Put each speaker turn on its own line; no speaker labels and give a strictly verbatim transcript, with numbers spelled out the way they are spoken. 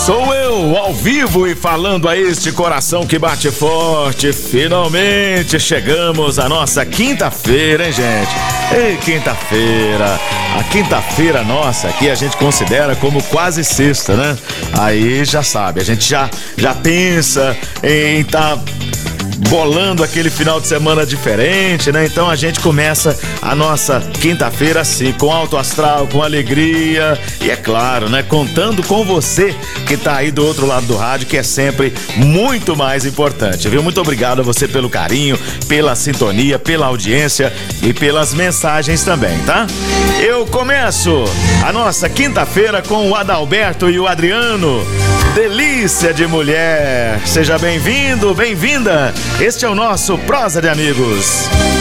Sou eu, ao vivo e falando a este coração que bate forte. Finalmente chegamos à nossa quinta-feira, hein, gente? Ei, quinta-feira. A quinta-feira nossa aqui a gente considera como quase sexta, né? Aí já sabe, a gente já, já pensa em estar bolando aquele final de semana diferente, né? Então a gente começa a nossa quinta-feira assim, com alto astral, com alegria e, é claro, né? Contando com você que tá aí do outro lado do rádio, que é sempre muito mais importante, viu? Muito obrigado a você pelo carinho, pela sintonia, pela audiência e pelas mensagens também, tá? Eu começo a nossa quinta-feira com o Adalberto e o Adriano. Delícia de mulher. Seja bem-vindo, bem-vinda. Este é o nosso Prosa de Amigos.